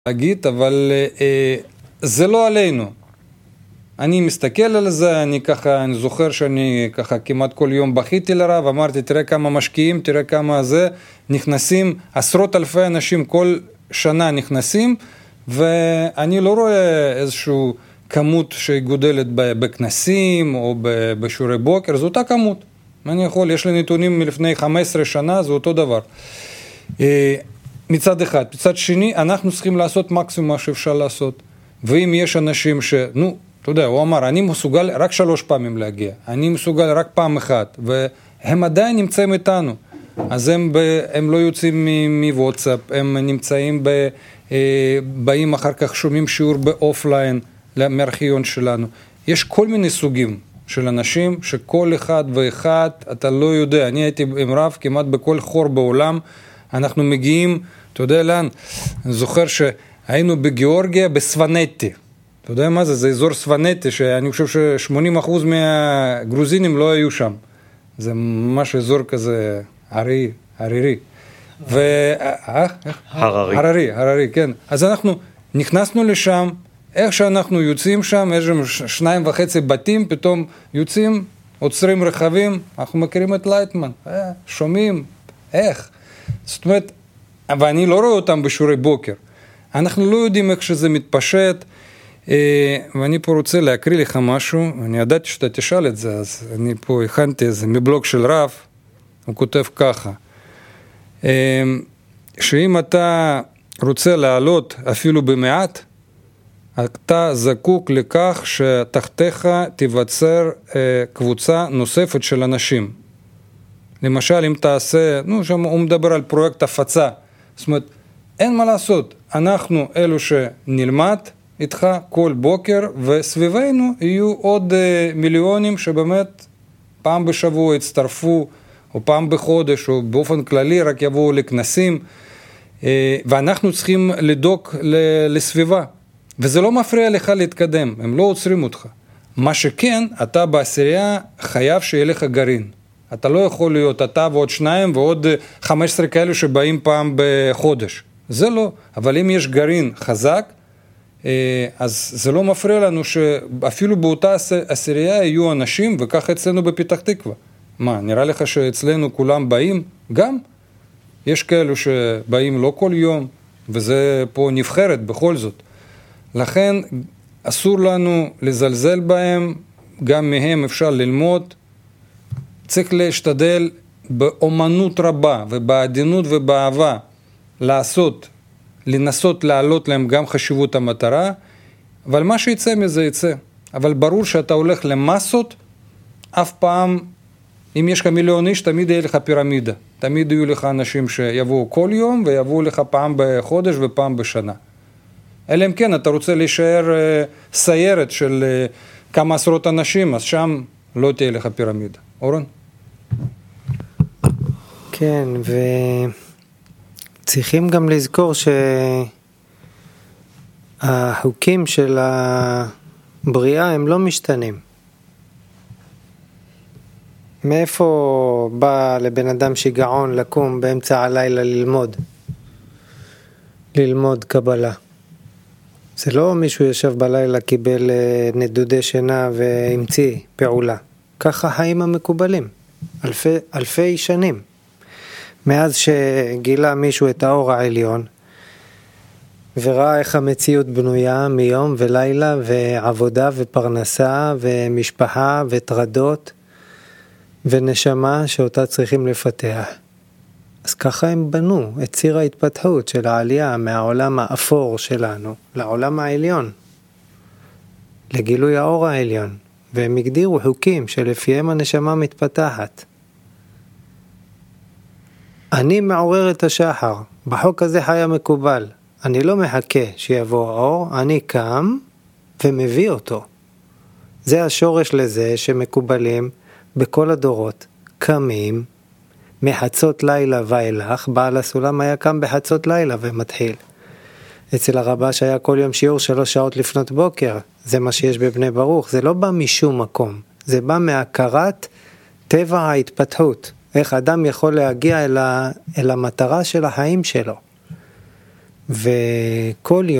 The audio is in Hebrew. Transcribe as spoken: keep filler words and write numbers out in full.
להגיד, אבל אה, זה לא עלינו. אני מסתכל על זה, אני ככה, אני זוכר שאני ככה כמעט כל יום בכיתי לרב, אמרתי, תראה כמה משקיעים, תראה כמה זה, נכנסים, עשרות אלפי אנשים כל שנה נכנסים, ואני לא רואה איזשהו כמות שגודלת בכנסים או בשיעורי בוקר, זו אותה כמות. אני יכול, יש לי נתונים מלפני חמש עשרה שנה, זה אותו דבר. מצד אחד. מצד שני, אנחנו צריכים לעשות מקסימום מה שאפשר לעשות. ואם יש אנשים ש... נו, אתה יודע, הוא אמר, אני מסוגל רק שלוש פעמים להגיע. אני מסוגל רק פעם אחת. והם עדיין נמצאים איתנו. אז הם, ב... הם לא יוצאים מוואטסאפ, הם נמצאים, ב... באים אחר כך שומעים שיעור באופליין מהארכיון שלנו. יש כל מיני סוגים של אנשים שכל אחד ואחד, אתה לא יודע. אני הייתי עם רב כמעט בכל חור בעולם. אנחנו מגיעים, אתה יודע לאן? אני זוכר שהיינו בגיאורגיה בסוונטי. אתה יודע מה זה? זה אזור סוונטי, שאני חושב ש-שמונים אחוז מהגרוזינים לא היו שם. זה ממש אזור כזה ערי, ערירי. ו... הררי. הררי, הררי, כן. אז אנחנו נכנסנו לשם, איך שאנחנו יוצאים שם, יש שם שניים וחצי בתים, פתאום יוצאים, עוצרים רכבים, אנחנו מכירים את לייטמן, אה, שומעים, איך? זאת אומרת, ואני לא רואה אותם בשיעורי בוקר. אנחנו לא יודעים איך שזה מתפשט, ואני פה רוצה להקריא לך משהו, אני ידעתי שאתה תשאל את זה, אז אני פה הכנתי איזה מבלוג של רב, הוא כותב ככה, שאם אתה רוצה לעלות אפילו במעט, אתה זקוק לכך שתחתיך תיווצר קבוצה נוספת של אנשים. למשל, אם תעשה, נו, שם הוא מדבר על פרויקט הפצה. זאת אומרת, אין מה לעשות. אנחנו אלו שנלמד איתך כל בוקר, וסביבנו יהיו עוד uh, מיליונים שבאמת פעם בשבוע יצטרפו, או פעם בחודש, או באופן כללי רק יבואו לכנסים, uh, ואנחנו צריכים לדאוג לסביבה. וזה לא מפריע לך להתקדם, הם לא עוצרים אותך. מה שכן, אתה בעשירייה חייב שיהיה לך גרעין. אתה לא יכול להיות אתה ועוד שניים ועוד חמש עשרה כאלו שבאים פעם בחודש. זה לא. אבל אם יש גרעין חזק, אז זה לא מפריע לנו שאפילו באותה עשירייה יהיו אנשים, וככה אצלנו בפתח תקווה. מה, נראה לך שאצלנו כולם באים? גם. יש כאלו שבאים לא כל יום, וזה פה נבחרת בכל זאת. לכן אסור לנו לזלזל בהם, גם מהם אפשר ללמוד, צריך להשתדל באומנות רבה ובעדינות ובאהבה לעשות, לנסות להעלות להם גם חשיבות המטרה, אבל מה שיצא מזה יצא. אבל ברור שאתה הולך למסות, אף פעם, אם יש לך מיליון איש, תמיד יהיה לך פירמידה. תמיד יהיו לך אנשים שיבואו כל יום ויבואו לך פעם בחודש ופעם בשנה. אלא אם כן, אתה רוצה להישאר uh, סיירת של uh, כמה עשרות אנשים, אז שם לא תהיה לך פירמידה. אורן? כן, וצריכים גם לזכור שהחוקים של הבריאה הם לא משתנים. מאיפה בא לבן אדם שיגעון לקום באמצע הלילה ללמוד? ללמוד קבלה. זה לא מישהו ישב בלילה, קיבל נדודי שינה והמציא פעולה. ככה החיים המקובלים. אלפי, אלפי שנים. מאז שגילה מישהו את האור העליון, וראה איך המציאות בנויה מיום ולילה, ועבודה ופרנסה, ומשפחה וטרדות, ונשמה שאותה צריכים לפתח. אז ככה הם בנו את ציר ההתפתחות של העלייה מהעולם האפור שלנו לעולם העליון, לגילוי האור העליון, והם הגדירו חוקים שלפיהם הנשמה מתפתחת. אני מעורר את השחר, בחוק הזה חיה מקובל, אני לא מחכה שיבוא האור, אני קם ומביא אותו. זה השורש לזה שמקובלים בכל הדורות, קמים, מחצות לילה ואילך, בעל הסולם היה קם בחצות לילה ומתחיל. אצל הרבש היה כל יום שיעור שלוש שעות לפנות בוקר, זה מה שיש בבני ברוך, זה לא בא משום מקום, זה בא מהכרת טבע ההתפתחות, איך אדם יכול להגיע אל, ה, אל המטרה של החיים שלו. וכל